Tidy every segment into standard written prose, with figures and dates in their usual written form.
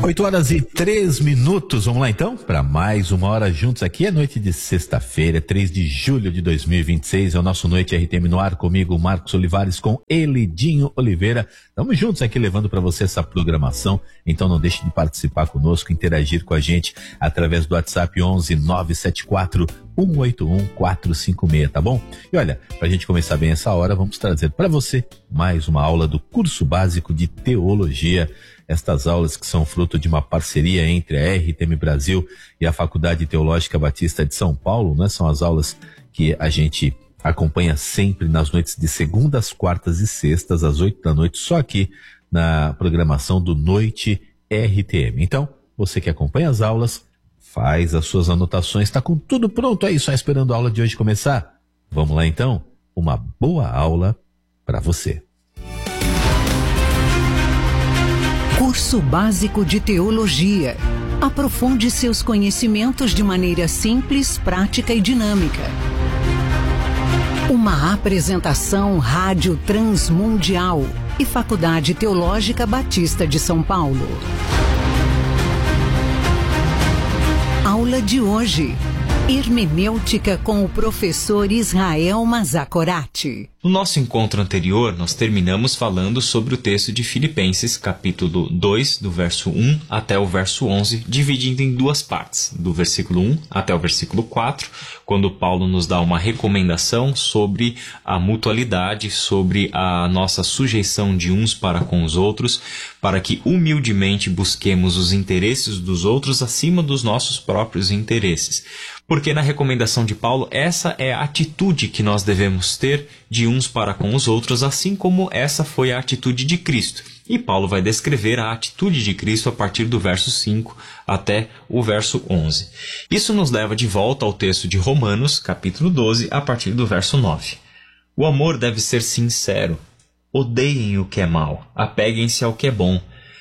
8h03. Vamos lá então para mais uma hora juntos aqui. É noite de sexta-feira, 3 de julho de 2026. É o nosso Noite RTM no ar, comigo, Marcos Olivares, com Elidinho Oliveira. Estamos juntos aqui levando para você essa programação. Então não deixe de participar conosco, interagir com a gente através do WhatsApp 11 974 181 456, tá bom? E olha, pra gente começar bem essa hora, vamos trazer para você mais uma aula do curso básico de teologia. Estas aulas que são fruto de uma parceria entre a RTM Brasil e a Faculdade Teológica Batista de São Paulo, né? São as aulas que a gente acompanha sempre nas noites de segundas, quartas e sextas, às 8 da noite, só aqui na programação do Noite RTM. Então, você que acompanha as aulas, faz as suas anotações, está com tudo pronto aí, só esperando a aula de hoje começar? Vamos lá então? Uma boa aula para você. Curso Básico de Teologia. Aprofunde seus conhecimentos de maneira simples, prática e dinâmica. Uma apresentação Rádio Transmundial e Faculdade Teológica Batista de São Paulo. Aula de hoje: Hermenêutica com o professor Israel Mazakorati. No nosso encontro anterior, nós terminamos falando sobre o texto de Filipenses, capítulo 2, do verso 1 até o verso 11, dividindo em duas partes, do versículo 1 até o versículo 4, quando Paulo nos dá uma recomendação sobre a mutualidade, sobre a nossa sujeição de uns para com os outros, para que humildemente busquemos os interesses dos outros acima dos nossos próprios interesses. Porque na recomendação de Paulo, essa é a atitude que nós devemos ter de uns para com os outros, assim como essa foi a atitude de Cristo. E Paulo vai descrever a atitude de Cristo a partir do verso 5 até o verso 11. Isso nos leva de volta ao texto de Romanos, capítulo 12, a partir do verso 9. O amor deve ser sincero. Odeiem o que é mal, apeguem-se ao que é bom.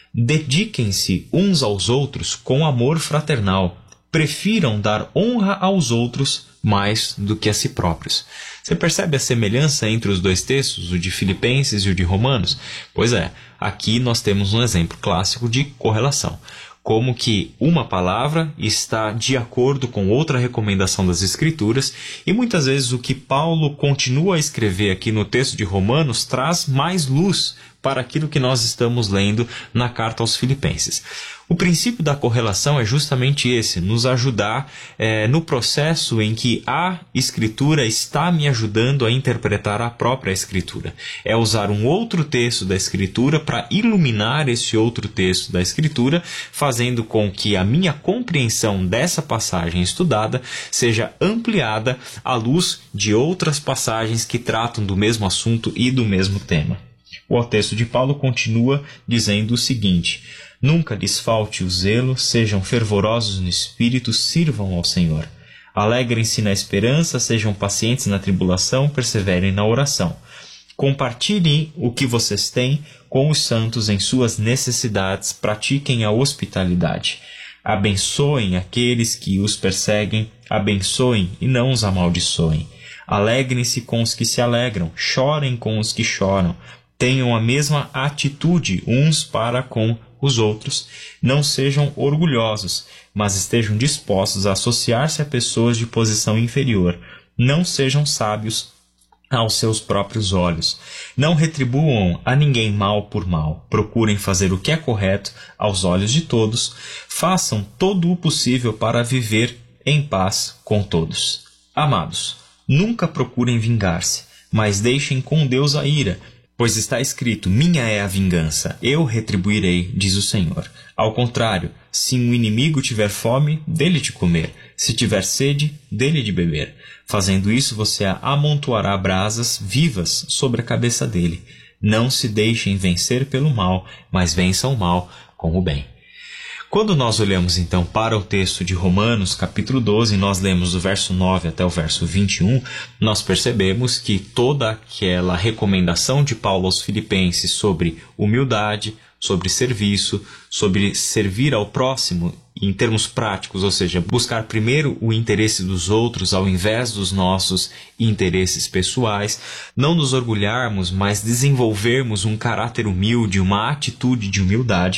Dediquem-se uns aos outros com amor fraternal. Prefiram dar honra aos outros mais do que a si próprios. Você percebe a semelhança entre os dois textos, o de Filipenses e o de Romanos? Pois é, aqui nós temos um exemplo clássico de correlação. Como que uma palavra está de acordo com outra recomendação das Escrituras, e muitas vezes o que Paulo continua a escrever aqui no texto de Romanos traz mais luz para aquilo que nós estamos lendo na carta aos Filipenses. O princípio da correlação é justamente esse, nos ajudar no processo em que a Escritura está me ajudando a interpretar a própria Escritura. É usar um outro texto da Escritura para iluminar esse outro texto da Escritura, fazendo com que a minha compreensão dessa passagem estudada seja ampliada à luz de outras passagens que tratam do mesmo assunto e do mesmo tema. O texto de Paulo continua dizendo o seguinte: nunca lhes falte o zelo, sejam fervorosos no espírito, sirvam ao Senhor. Alegrem-se na esperança, sejam pacientes na tribulação, perseverem na oração. Compartilhem o que vocês têm com os santos em suas necessidades, pratiquem a hospitalidade. Abençoem aqueles que os perseguem, abençoem e não os amaldiçoem. Alegrem-se com os que se alegram, chorem com os que choram. Tenham a mesma atitude uns para com os outros. Não sejam orgulhosos, mas estejam dispostos a associar-se a pessoas de posição inferior. Não sejam sábios aos seus próprios olhos. Não retribuam a ninguém mal por mal. Procurem fazer o que é correto aos olhos de todos. Façam todo o possível para viver em paz com todos. Amados, nunca procurem vingar-se, mas deixem com Deus a ira. Pois está escrito, minha é a vingança, eu retribuirei, diz o Senhor. Ao contrário, se um inimigo tiver fome, dê-lhe de comer. Se tiver sede, dê-lhe de beber. Fazendo isso, você amontoará brasas vivas sobre a cabeça dele. Não se deixem vencer pelo mal, mas vençam o mal com o bem. Quando nós olhamos então para o texto de Romanos, capítulo 12, nós lemos do verso 9 até o verso 21, nós percebemos que toda aquela recomendação de Paulo aos Filipenses sobre humildade, sobre serviço, sobre servir ao próximo em termos práticos, ou seja, buscar primeiro o interesse dos outros ao invés dos nossos interesses pessoais, não nos orgulharmos, mas desenvolvermos um caráter humilde, uma atitude de humildade.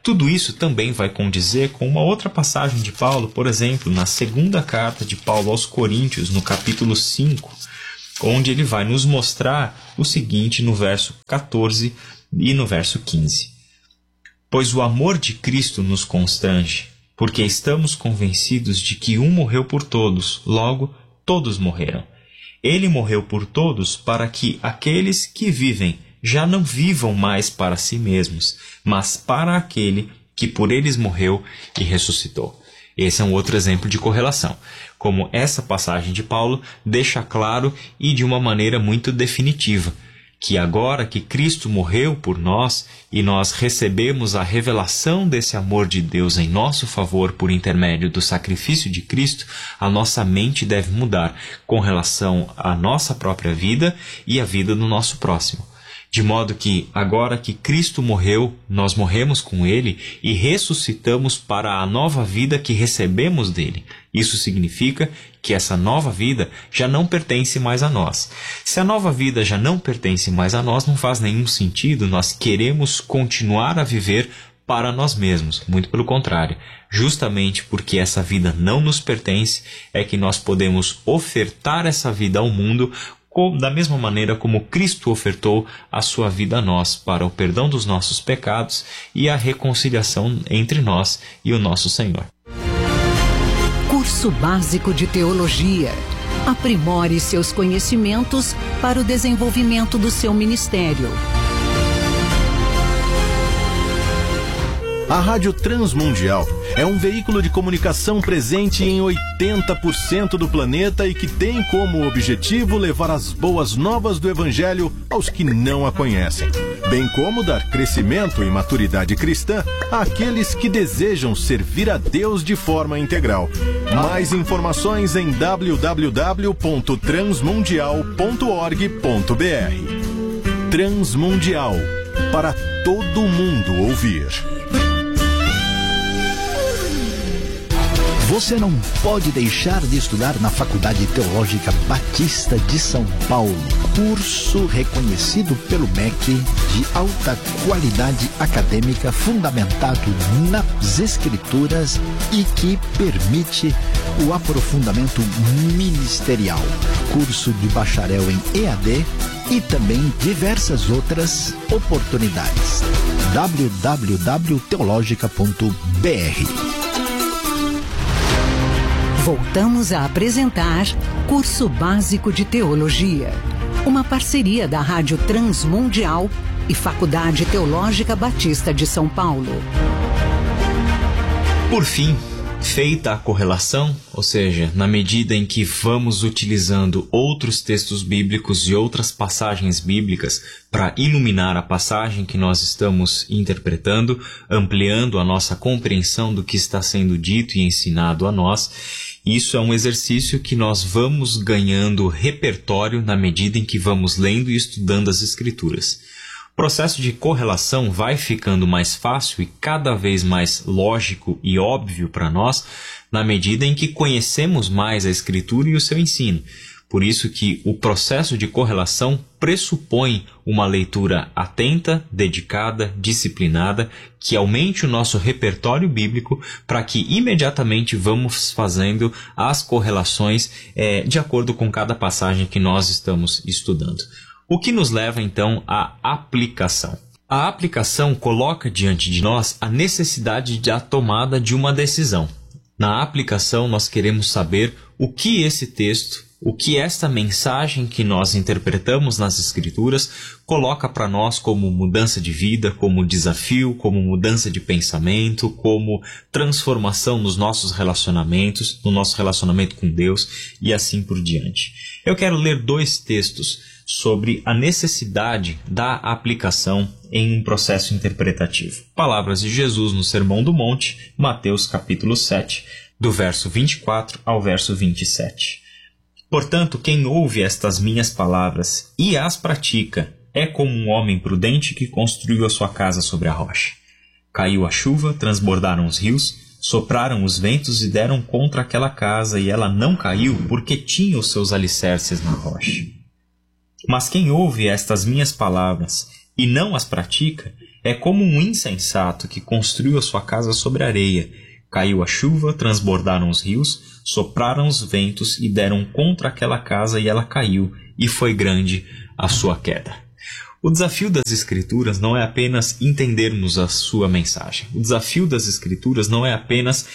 Tudo isso também vai condizer com uma outra passagem de Paulo, por exemplo, na segunda carta de Paulo aos Coríntios, no capítulo 5, onde ele vai nos mostrar o seguinte no verso 14 e no verso 15. Pois o amor de Cristo nos constrange, porque estamos convencidos de que um morreu por todos, logo todos morreram. Ele morreu por todos para que aqueles que vivem já não vivam mais para si mesmos, mas para aquele que por eles morreu e ressuscitou. Esse é um outro exemplo de correlação, como essa passagem de Paulo deixa claro e de uma maneira muito definitiva, que agora que Cristo morreu por nós e nós recebemos a revelação desse amor de Deus em nosso favor por intermédio do sacrifício de Cristo, a nossa mente deve mudar com relação à nossa própria vida e à vida do nosso próximo. De modo que, agora que Cristo morreu, nós morremos com Ele e ressuscitamos para a nova vida que recebemos dele. Isso significa que essa nova vida já não pertence mais a nós. Se a nova vida já não pertence mais a nós, não faz nenhum sentido nós queremos continuar a viver para nós mesmos. Muito pelo contrário, justamente porque essa vida não nos pertence, é que nós podemos ofertar essa vida ao mundo da mesma maneira como Cristo ofertou a sua vida a nós para o perdão dos nossos pecados e a reconciliação entre nós e o nosso Senhor. Curso Básico de Teologia. Aprimore seus conhecimentos para o desenvolvimento do seu ministério. A Rádio Transmundial é um veículo de comunicação presente em 80% do planeta e que tem como objetivo levar as boas novas do Evangelho aos que não a conhecem, bem como dar crescimento e maturidade cristã àqueles que desejam servir a Deus de forma integral. Mais informações em www.transmundial.org.br. Transmundial, para todo mundo ouvir. Você não pode deixar de estudar na Faculdade Teológica Batista de São Paulo. Curso reconhecido pelo MEC de alta qualidade acadêmica fundamentado nas Escrituras e que permite o aprofundamento ministerial. Curso de bacharel em EAD e também diversas outras oportunidades. www.teologica.br. Voltamos a apresentar Curso Básico de Teologia, uma parceria da Rádio Transmundial e Faculdade Teológica Batista de São Paulo. Por fim, feita a correlação, ou seja, na medida em que vamos utilizando outros textos bíblicos e outras passagens bíblicas para iluminar a passagem que nós estamos interpretando, ampliando a nossa compreensão do que está sendo dito e ensinado a nós, isso é um exercício que nós vamos ganhando repertório na medida em que vamos lendo e estudando as Escrituras. O processo de correlação vai ficando mais fácil e cada vez mais lógico e óbvio para nós na medida em que conhecemos mais a Escritura e o seu ensino. Por isso que o processo de correlação pressupõe uma leitura atenta, dedicada, disciplinada, que aumente o nosso repertório bíblico para que imediatamente vamos fazendo as correlações de acordo com cada passagem que nós estamos estudando. O que nos leva então à aplicação. A aplicação coloca diante de nós a necessidade da tomada de uma decisão. Na aplicação nós queremos saber o que esse texto, o que esta mensagem que nós interpretamos nas Escrituras coloca para nós como mudança de vida, como desafio, como mudança de pensamento, como transformação nos nossos relacionamentos, no nosso relacionamento com Deus e assim por diante. Eu quero ler 2 textos sobre a necessidade da aplicação em um processo interpretativo. Palavras de Jesus no Sermão do Monte, Mateus capítulo 7, do verso 24 ao verso 27. Portanto, quem ouve estas minhas palavras e as pratica é como um homem prudente que construiu a sua casa sobre a rocha. Caiu a chuva, transbordaram os rios, sopraram os ventos e deram contra aquela casa, e ela não caiu porque tinha os seus alicerces na rocha. Mas quem ouve estas minhas palavras e não as pratica É como um insensato que construiu a sua casa sobre areia. Caiu a chuva, transbordaram os rios, sopraram os ventos e deram contra aquela casa e ela caiu, e foi grande a sua queda. O desafio das Escrituras não é apenas entendermos a sua mensagem. O desafio das Escrituras não é apenas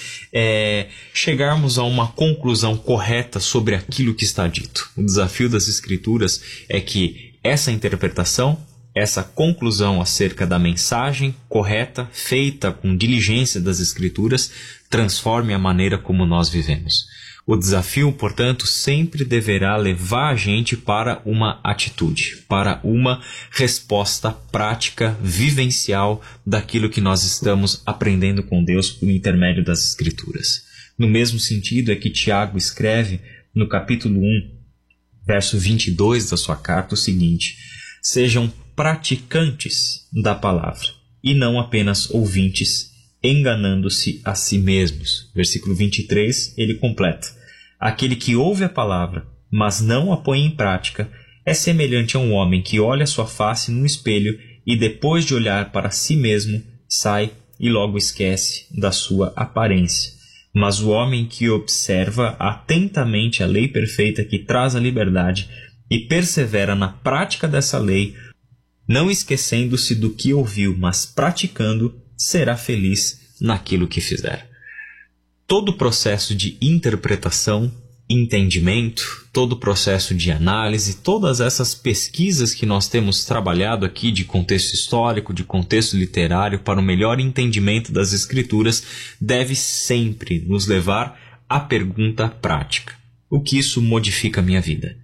chegarmos a uma conclusão correta sobre aquilo que está dito. O desafio das Escrituras é que essa interpretação, essa conclusão acerca da mensagem correta, feita com diligência das Escrituras, transforme a maneira como nós vivemos. O desafio, portanto, sempre deverá levar a gente para uma atitude, para uma resposta prática, vivencial daquilo que nós estamos aprendendo com Deus por intermédio das Escrituras. No mesmo sentido é que Tiago escreve no capítulo 1, verso 22 da sua carta o seguinte: sejam praticantes da palavra e não apenas ouvintes, enganando-se a si mesmos. Versículo 23, ele completa: aquele que ouve a palavra, mas não a põe em prática, é semelhante a um homem que olha sua face num espelho e depois de olhar para si mesmo, sai e logo esquece da sua aparência. Mas o homem que observa atentamente a lei perfeita que traz a liberdade e persevera na prática dessa lei, não esquecendo-se do que ouviu, mas praticando, será feliz naquilo que fizer. Todo o processo de interpretação, entendimento, todo o processo de análise, todas essas pesquisas que nós temos trabalhado aqui de contexto histórico, de contexto literário, para o melhor entendimento das Escrituras, deve sempre nos levar à pergunta prática: o que isso modifica a minha vida?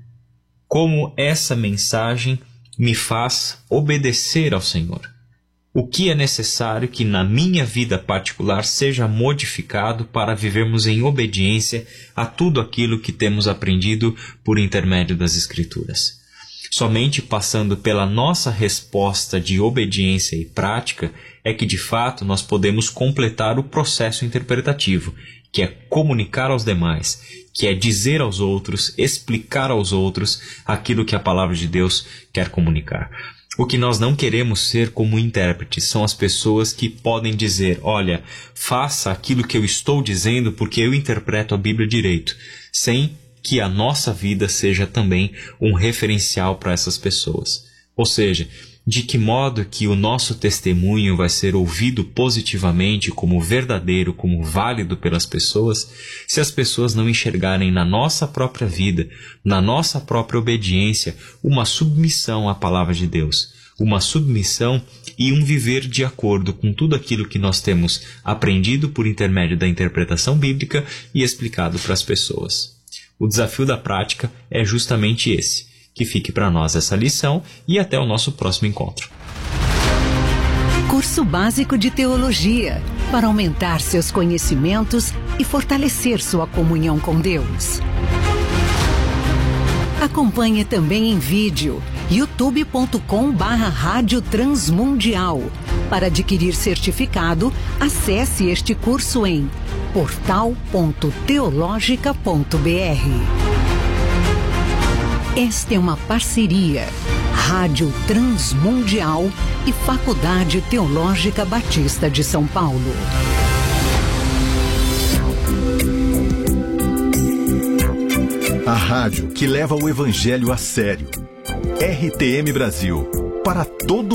Como essa mensagem me faz obedecer ao Senhor? O que é necessário que na minha vida particular seja modificado para vivermos em obediência a tudo aquilo que temos aprendido por intermédio das Escrituras? Somente passando pela nossa resposta de obediência e prática é que de fato nós podemos completar o processo interpretativo, que é comunicar aos demais, que é dizer aos outros, explicar aos outros aquilo que a palavra de Deus quer comunicar. O que nós não queremos ser como intérpretes são as pessoas que podem dizer: olha, faça aquilo que eu estou dizendo porque eu interpreto a Bíblia direito, sem que a nossa vida seja também um referencial para essas pessoas. Ou seja, de que modo que o nosso testemunho vai ser ouvido positivamente como verdadeiro, como válido pelas pessoas, se as pessoas não enxergarem na nossa própria vida, na nossa própria obediência, uma submissão à palavra de Deus, uma submissão e um viver de acordo com tudo aquilo que nós temos aprendido por intermédio da interpretação bíblica e explicado para as pessoas. O desafio da prática é justamente esse. Que fique para nós essa lição e até o nosso próximo encontro. Curso Básico de Teologia, para aumentar seus conhecimentos e fortalecer sua comunhão com Deus. Acompanhe também em vídeo, youtube.com/Rádio Transmundial. Para adquirir certificado, acesse este curso em portal.teologica.br. Esta é uma parceria Rádio Transmundial e Faculdade Teológica Batista de São Paulo. A rádio que leva o evangelho a sério. RTM Brasil, para todo